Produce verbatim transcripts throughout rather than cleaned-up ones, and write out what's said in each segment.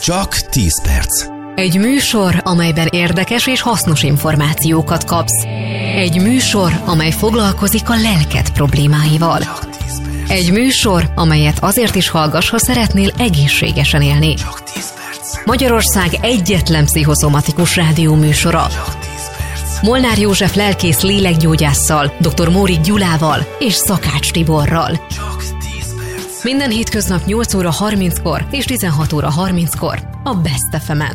Csak tíz perc. Egy műsor, amelyben érdekes és hasznos információkat kapsz. Egy műsor, amely foglalkozik a lelked problémáival. Egy műsor, amelyet azért is hallgass, ha szeretnél egészségesen élni. Magyarország egyetlen pszichoszomatikus rádióműsora. Molnár József lelkész lélekgyógyásszal, dr. Mórik Gyulával és Szakács Tiborral. Minden hétköznap nyolc óra harminckor és tizenhat óra harminckor a Best ef emen.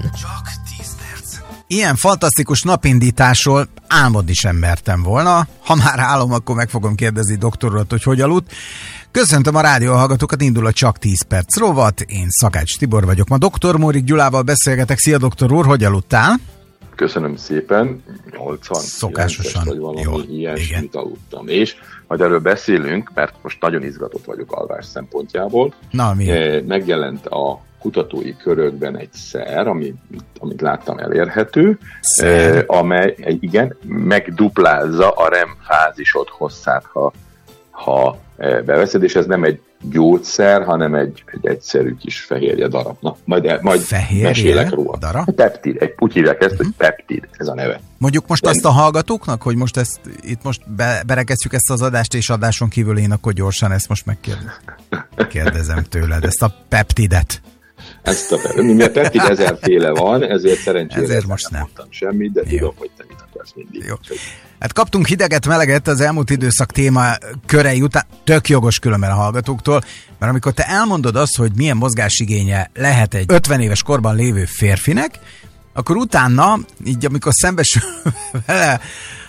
Ilyen fantasztikus napindításról álmodni sem mertem volna. Ha már álom, akkor meg fogom kérdezni doktor urat, hogy hogy aludt. Köszöntöm a rádióhallgatókat, indul a Csak tíz perc rovat. Én Szakács Tibor vagyok. Ma doktor Mórik Gyulával beszélgetek. Szia, doktor úr, hogy aludtál? Köszönöm szépen. nyolcvan Szokásosan. Vagy valami jó, ilyesmit aludtam. És majd erről beszélünk, mert most nagyon izgatott vagyok alvás szempontjából. Na, mi? Megjelent a kutatói körökben egy szer, amit, amit láttam elérhető, eh, amely igen, megduplázza a REM fázisod hosszát, ha, ha eh, beveszed, és ez nem egy gyógyszer, hanem egy, egy egyszerű kis fehérje darab. Na, majd, majd mesélek róla. Darab? Peptid, egy, úgy hívják ezt, hogy peptid, ez a neve. Mondjuk most De... azt a hallgatóknak, hogy most ezt, itt most be, berekeztjük ezt az adást, és adáson kívül én akkor gyorsan ezt most megkérdezem tőled, ezt a peptidet. Ezt a peptid, peptid ezerféle van, ezért szerencsére ezért most nem nem mondtam semmit, de Jó. tudom, hogy te mit akarsz mindig. Jó. Hát kaptunk hideget, meleget az elmúlt időszak téma körei után, tök jogos különben a hallgatóktól, mert amikor te elmondod azt, hogy milyen mozgásigénye lehet egy ötven éves korban lévő férfinek, akkor utána, így amikor szembesül vele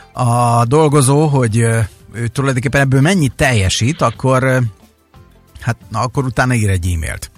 a dolgozó, hogy ő tulajdonképpen ebből mennyit teljesít, akkor, hát, na, akkor utána ír egy e-mailt.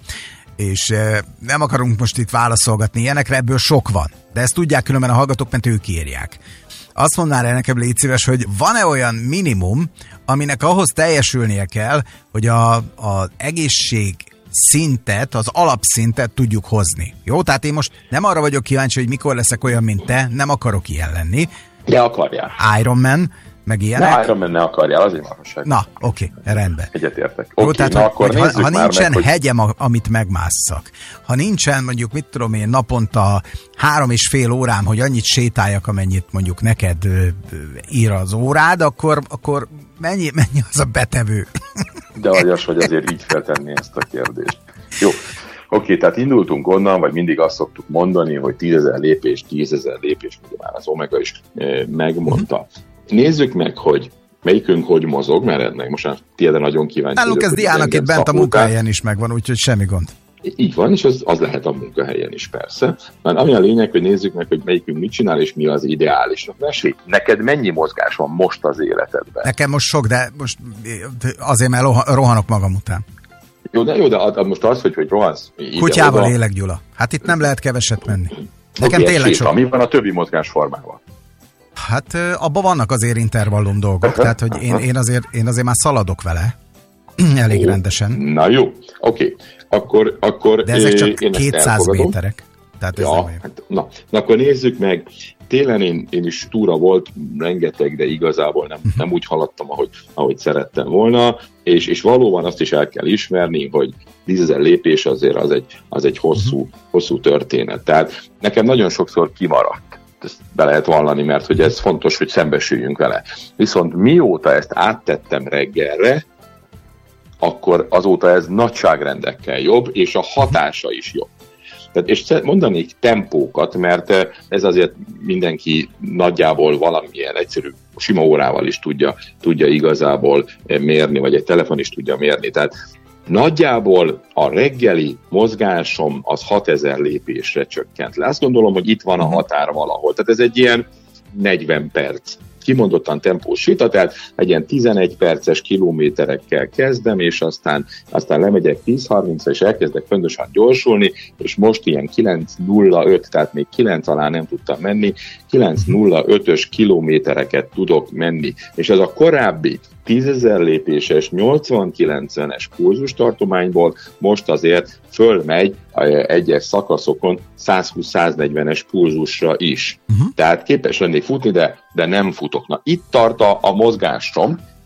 És nem akarunk most itt válaszolgatni ilyenekre, ebből sok van. De ezt tudják különben a hallgatók, mert ők írják. Azt mondaná el nekem, légy szíves, hogy van-e olyan minimum, aminek ahhoz teljesülnie kell, hogy a, az egészség szintet, az alapszintet tudjuk hozni. Jó? Tehát én most nem arra vagyok kíváncsi, hogy mikor leszek olyan, mint te, nem akarok ilyen lenni. De akarjál. Iron Man, meg ilyenek. Ne, Iron Man ne akarjál, azért marhasság. Na, oké, okay, rendben. Egyetértek. Jó, Okay, tehát, na, hogy, akkor hogy ha, ha nincsen meg, hogy... hegyem, amit megmásszak, ha nincsen mondjuk, mit tudom én, naponta három és fél órám, hogy annyit sétáljak, amennyit mondjuk neked ö, ö, ír az órád, akkor, akkor mennyi, mennyi az a betevő? De agyas, hogy azért így feltenni ezt a kérdést. Jó. Oké, tehát indultunk onnan, vagy mindig azt szoktuk mondani, hogy tízezer lépés, tízezer lépés, ugye már az Omega is e, megmondta. Nézzük meg, hogy melyikünk hogy mozog, mert ennek most már tiéd nagyon kíváncsi. Nálunk ez Diának itt bent a munkahelyen is megvan, úgyhogy semmi gond. Így van, és az, az lehet a munkahelyen is persze. Mert ami a lényeg, hogy nézzük meg, hogy melyikünk mit csinál, és mi az ideális. Mesélj, neked mennyi mozgás van most az életedben? Nekem most sok, de most azért, mert rohanok magam után. Jó, de, jó, de most az, hogy, hogy rohansz... Kutyával élek, Gyula. Hát itt nem lehet keveset menni. Nekem okay, tényleg sok. Mi van a többi mozgásformával? Hát abban vannak azért intervallum dolgok, tehát hogy én, én, azért, én azért már szaladok vele, elég Ó, rendesen. Na jó, oké. Okay. Akkor, akkor... De ezek csak kétszáz méterek. Tehát ez ja, hát, na, na, akkor nézzük meg. Télen én, én is túra volt, rengeteg, de igazából nem, uh-huh. nem úgy haladtam, ahogy, ahogy szerettem volna, és, és valóban azt is el kell ismerni, hogy tízezer lépés azért az egy, az egy hosszú, uh-huh. hosszú történet. Tehát nekem nagyon sokszor kimaradt. Ezt be lehet vallani, mert hogy ez fontos, hogy szembesüljünk vele. Viszont mióta ezt áttettem reggelre, akkor azóta ez nagyságrendekkel jobb, és a hatása is jobb. Tehát, és mondanék tempókat, mert ez azért mindenki nagyjából valamilyen egyszerű sima órával is tudja, tudja igazából mérni, vagy egy telefon is tudja mérni. Tehát nagyjából a reggeli mozgásom az hatezer lépésre csökkent le. Azt gondolom, hogy itt van a határ valahol. Tehát ez egy ilyen negyven perc. Kimondottan tempós séta, tehát egy ilyen tizenegy perces kilométerekkel kezdem, és aztán, aztán lemegyek tíz harmincra, és elkezdek fontosan gyorsulni, és most ilyen kilenc nulla öt, tehát még kilenc alá nem tudtam menni, kilenc nulla ötös kilométereket tudok menni. És ez a korábbi tízezer lépéses, nyolcvan-kilencvenes pulzustartományból most azért fölmegy egyes szakaszokon százhúsz-száznegyvenes pulzusra is. Uh-huh. Tehát képes lennék futni, de, de nem futok. Na, itt tart a, a mozgásom,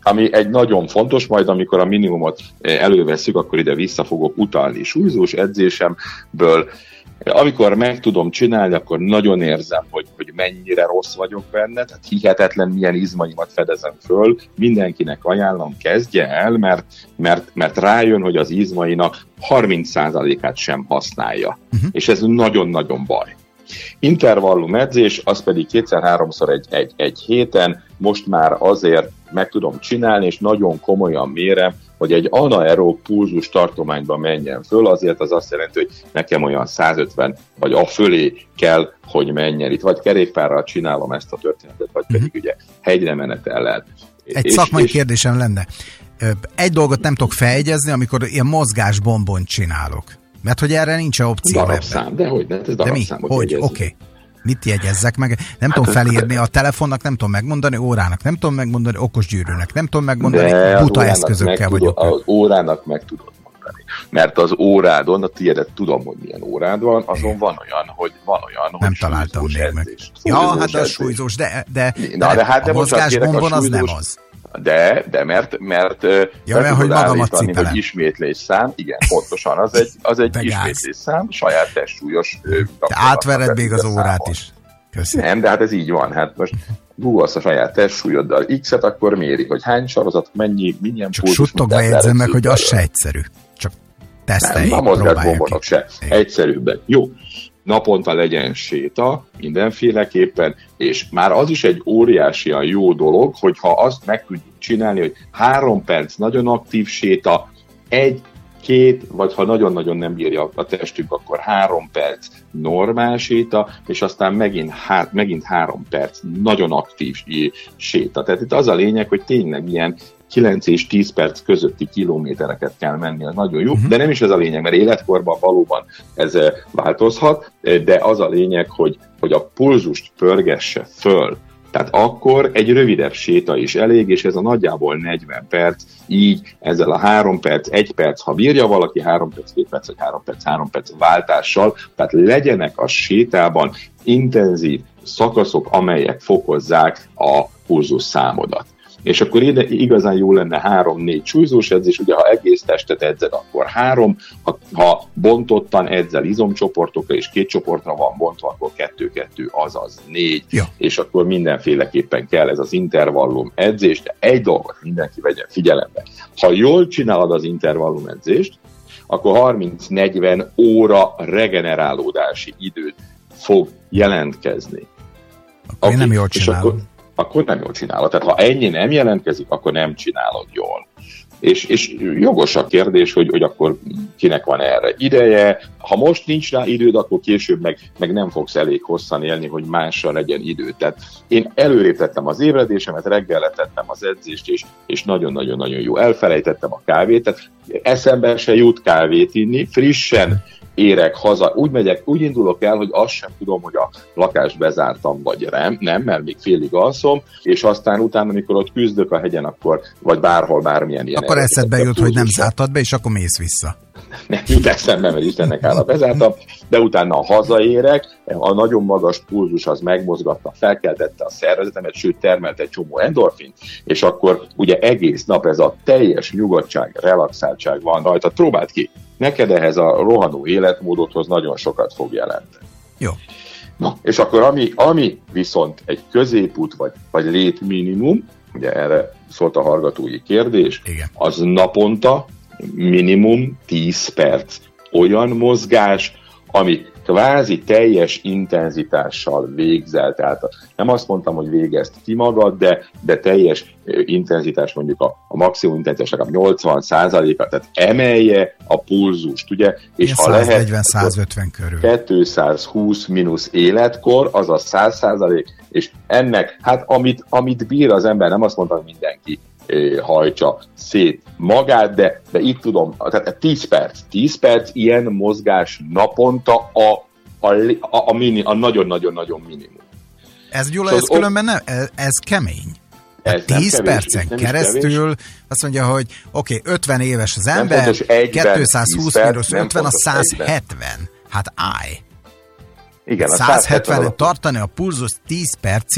ami egy nagyon fontos, majd amikor a minimumot elővesszük, akkor ide vissza fogok utalni. Súlyzós edzésemből, amikor meg tudom csinálni, akkor nagyon érzem, hogy, hogy mennyire rossz vagyok benne, tehát hihetetlen milyen izmaimat fedezem föl, mindenkinek ajánlom, kezdje el, mert, mert, mert rájön, hogy az izmainak harminc százalékát sem használja, uh-huh. és ez nagyon-nagyon baj. Intervallum edzés, az pedig kétszer-háromszor egy, egy, egy héten, most már azért meg tudom csinálni, és nagyon komolyan mérem, hogy egy anaerób pulzus tartományba menjen föl, azért az azt jelenti, hogy nekem olyan százötven vagy a fölé kell, hogy menjen. Itt vagy kerékpárral csinálom ezt a történetet, vagy pedig uh-huh. ugye hegyre menetellel. Egy és, szakmai és... kérdésem lenne. Egy dolgot nem tudok feljegyezni, amikor ilyen mozgásbombont csinálok. Mert hogy erre nincs opció ebben. De hogy, de ez de mi? Hogy? Oké. Okay. Mit jegyezzek meg? Nem hát tudom felírni a telefonnak, nem tudom megmondani, órának nem tudom megmondani, okos gyűrűnek nem tudom megmondani, de buta eszközökkel vagyok. Az órának meg tudod mondani. Mert az órádon, a tiédet tudom, hogy milyen órád van, azon van olyan, hogy van olyan, hogy nem találtam még meg. Ja, hát az súlyzós, de, de, Na, de, de hát a mozgásbombon az nem az. De, de mert, mert ja, mert hogy magamat cipelem. Hogy ismétlésszám, igen, pontosan, az egy, az egy ismétlésszám, saját testsúlyos. Átvered még az órát is. Köszi. Nem, de hát ez így van. Hát most googolsz a saját testsúlyoddal X-et, akkor méri, hogy hány sorozat, mennyi, milyen csak suttogva jegyzem meg, hogy az se egyszerű. Csak teszteljék, nem, a mozgásbombonok se. Egyszerűbben. Jó. Naponta legyen séta, mindenféleképpen, és már az is egy óriásian jó dolog, hogyha azt meg tudjuk csinálni, hogy három perc nagyon aktív séta, egy, két, vagy ha nagyon-nagyon nem bírja a testünk, akkor három perc normál séta, és aztán megint, há- megint három perc nagyon aktív séta. Tehát itt az a lényeg, hogy tényleg ilyen kilenc és tíz perc közötti kilométereket kell menni, az nagyon jó, uh-huh. de nem is ez a lényeg, mert életkorban valóban ez változhat, de az a lényeg, hogy, hogy a pulzust pörgesse föl. Tehát akkor egy rövidebb séta is elég, és ez a nagyjából negyven perc, így ezzel a három perc, egy perc, ha bírja valaki, három perc, két perc, vagy három perc, három perc váltással, tehát legyenek a sétában intenzív szakaszok, amelyek fokozzák a pulzus számodat. És akkor ide igazán jó lenne három-négy súlyzós edzés, ugye ha egész testet edzed, akkor három, ha, ha bontottan edzel izomcsoportokra, és két csoportra van bontva, akkor kettő-kettő, azaz négy, ja. És akkor mindenféleképpen kell ez az intervallum edzés, de egy dolgot mindenki vegyen figyelembe. Ha jól csinálod az intervallum edzést, akkor harminc-negyven óra regenerálódási időt fog jelentkezni. Akkor okay. nem jól csinálod. akkor nem jól csinálod. Tehát ha ennyi nem jelentkezik, akkor nem csinálod jól. És, és jogos a kérdés, hogy, hogy akkor kinek van erre ideje. Ha most nincs rá időd, akkor később meg, meg nem fogsz elég hosszan élni, hogy mással legyen idő. Tehát én előrébb tettem az ébredésemet, reggelre tettem az edzést, és, és nagyon-nagyon-nagyon jó. Elfelejtettem a kávét, tehát eszembe se jut kávét inni, frissen érek haza, úgy megyek, úgy indulok el, hogy azt sem tudom, hogy a lakást bezártam, vagy nem, nem, mert még félig alszom, és aztán utána, amikor ott küzdök a hegyen, akkor, vagy bárhol, bármilyen ilyen... Akkor eszedbe jut, hogy nem zártad be, és akkor mész vissza. Nem jut eszembe, mert Istennek áll a bezártam, de utána hazaérek, a nagyon magas pulzus az megmozgatta, felkeltette a szervezetemet, sőt termelt egy csomó endorfint, és akkor ugye egész nap ez a teljes nyugodtság, relaxáltság van rajta. Próbáld ki! Neked ehhez a rohanó életmódodhoz nagyon sokat fog jelenteni. Jó. Na, és akkor ami, ami viszont egy középút vagy, vagy létminimum, ugye erre szólt a hallgatói kérdés, igen, az naponta minimum tíz perc. Olyan mozgás, ami kvázi teljes intenzitással végzel. Tehát nem azt mondtam, hogy végezd ki magad, de, de teljes intenzitás, mondjuk a, a maximum intenzitásnak nyolcvan százaléka, tehát emelje a pulzust, ugye? És ha lehet, százötven körül. kétszázhúsz mínusz életkor, azaz száz százalék, és ennek, hát amit, amit bír az ember, nem azt mondtam, hogy mindenki hajtsa szét magát, de, de itt tudom, tehát tíz perc, tíz perc ilyen mozgás naponta a, a, a, a, mini, a nagyon-nagyon-nagyon minimum. Ez Gyula, szóval ez különben nem, ez, ez kemény. Ez tíz kevés, percen keresztül azt mondja, hogy oké, okay, ötven éves az ember, kétszázhúsz mínusz ötven, a száz hetven. Hát állj! Igen, száz hetvenet tartani a pulzus tíz percig, hát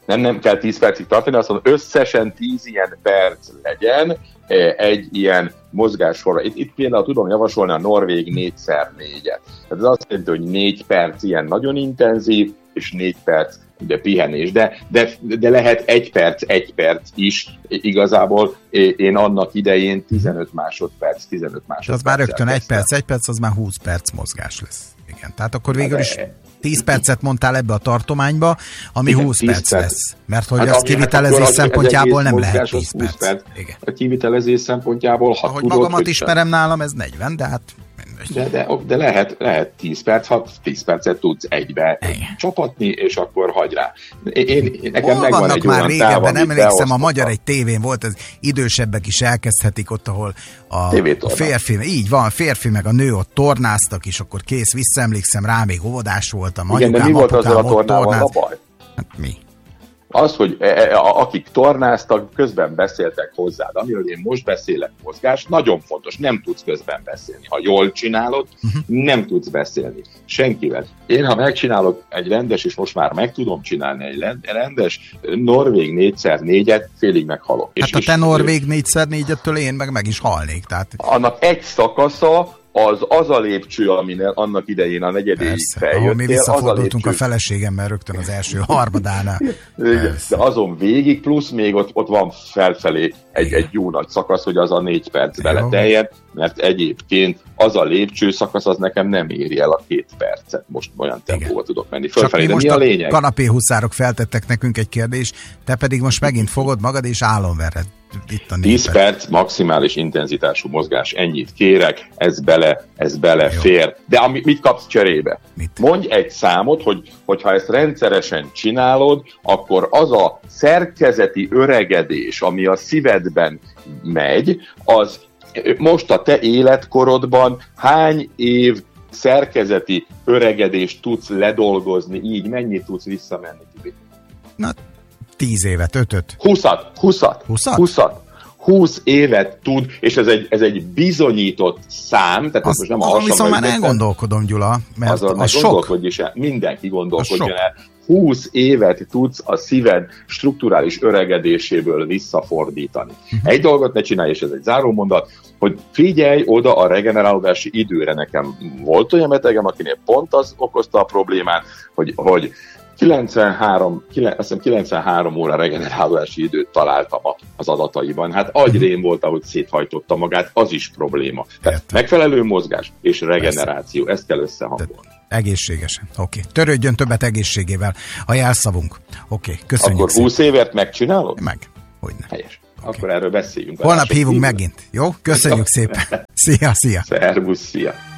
nem, nem kell tíz percig tartani, azt mondom, összesen tíz ilyen perc legyen egy ilyen mozgássorra. Itt, itt például tudom javasolni a norvég négyszer négyet. Tehát ez azt jelenti, hogy négy perc ilyen nagyon intenzív, és négy perc de pihenés. De, de, de lehet egy perc, egy perc is. Igazából én annak idején tizenöt másodperc, tizenöt másodperc. Az már rögtön egy perc, egy perc, az már húsz perc mozgás lesz. Igen, tehát akkor végül is tíz percet mondtál ebbe a tartományba, ami igen, húsz perc perc lesz. Mert hogy hát, az kivitelezés hát szempontjából nem lehet tíz perc. perc. Igen. A kivitelezés szempontjából, ha ahogy tudod, magamat ismerem, nálam ez negyven, de hát De, de, de lehet, lehet tíz perc, ha tíz percet tudsz egybe igen. csapatni, és akkor hagy rá. Én, nekem Hol vannak egy már régebben, nem emlékszem, a Magyar egy tévén volt, az idősebbek is elkezdhetik ott, ahol a, a férfi, így van, a férfi meg a nő ott tornáztak, és akkor kész, visszaemlékszem rá, még óvodás voltam, igen, anyukám, de mi volt azzal a tornával a baj? Hát mi? Az, hogy akik tornáztak, közben beszéltek hozzád. Amiről én most beszélek, mozgás, nagyon fontos, nem tudsz közben beszélni. Ha jól csinálod, uh-huh. nem tudsz beszélni. Senkivel. Én, ha megcsinálok egy rendes, és most már meg tudom csinálni egy rendes norvég négyszer négyet, félig meghalok. Hát és, a te norvég négyszer négyettől én meg meg is halnék. Tehát... Annak egy szakasza, az az a lépcső, amin annak idején a negyedéig feljöttél. Mi visszafordultunk a, a feleségemmel rögtön az első harmadánál. De azon végig, plusz még ott, ott van felfelé egy, egy jó nagy szakasz, hogy az a négy perc bele teljen, mert egyébként az a lépcső szakasz, az nekem nem éri el a két percet. Most olyan tempóval tudok menni. Fölfelé, de mi a lényeg? Kanapéhuszárok feltettek nekünk egy kérdést, te pedig most megint fogod magad és álomvered. tíz perc maximális intenzitású mozgás, ennyit kérek, ez bele, ez bele fér. De ami, mit kapsz cserébe? Mit? Mondj egy számot, hogy, hogyha ezt rendszeresen csinálod, akkor az a szerkezeti öregedés, ami a szívedben megy, az most a te életkorodban hány év szerkezeti öregedést tudsz ledolgozni, így mennyit tudsz visszamenni? Na, tíz évet, ötöt. Húszat, húszat, húszat. húszat. húsz évet tud, és ez egy, ez egy bizonyított szám. Tehát az, most nem azon viszont már nem gondolkodom, Gyula, mert azon az sok. Is el. Mindenki gondolkodjon el. húsz évet tudsz a szíved strukturális öregedéséből visszafordítani. Uh-huh. Egy dolgot ne csinálj, és ez egy zárómondat, hogy figyelj oda a regenerálódási időre. Nekem volt olyan betegem, akinél pont az okozta a problémát, hogy, hogy kilencvenhárom, azt hiszem kilencvenhárom óra regenerálódási időt találtam az adataiban. Hát agyrém volt, ahogy széthajtotta magát, az is probléma. Tehát megfelelő mozgás és regeneráció, ezt kell összehangolni. Egészségesen. Oké. Okay. Törődjön többet egészségével. A jelszavunk. Oké. Okay. Köszönjük. Akkor húsz évért megcsinálod? Meg. Hogyne. Helyes. Okay. Akkor erről beszéljünk. Holnap hívunk megint. Jó? Köszönjük szépen. Szia, szia. Szervusz, szia.